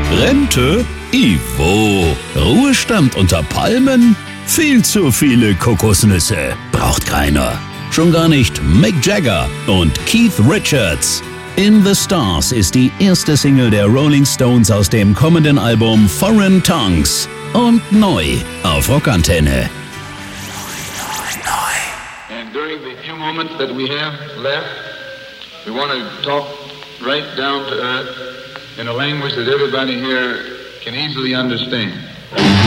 Rente? Ivo. Ruhestand unter Palmen? Viel zu viele Kokosnüsse. Braucht keiner. Schon gar nicht Mick Jagger und Keith Richards. In the Stars ist die erste Single der Rolling Stones aus dem kommenden Album Foreign Tongues. Und neu auf Rockantenne. And during the few moments that we have left, we want to talk right down to earth in a language that everybody here can easily understand.